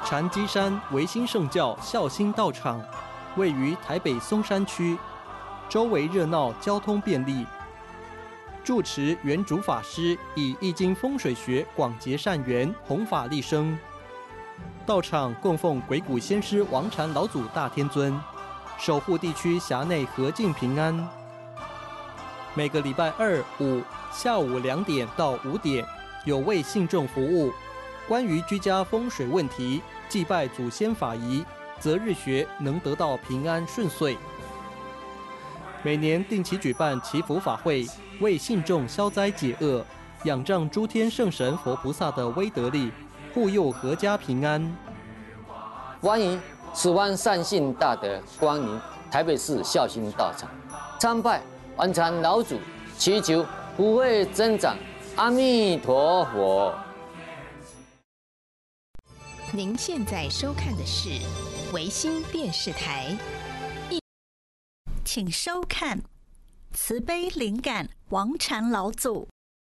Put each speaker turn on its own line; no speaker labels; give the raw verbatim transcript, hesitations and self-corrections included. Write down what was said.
禅机山维新圣教孝心道场位于台北松山区，周围热闹，交通便利。住持原主法师以易经风水学广结善缘，弘法利生。道场供奉鬼谷先师王禅老祖大天尊，守护地区辖内和静平安。每个礼拜二、五下午两点到五点有为信众服务。关于居家风水问题，祭拜祖先法仪，择日学能得到平安顺遂。每年定期举办祈福法会，为信众消灾解厄，仰仗诸天圣神佛菩萨的威德力，护佑阖家平安。
欢迎十万善信大德光临台北市孝心道场，参拜王禅老祖，祈求福慧增长。阿弥陀佛。
您现在收看的是维新电视台，
请收看慈悲灵感王禅老祖。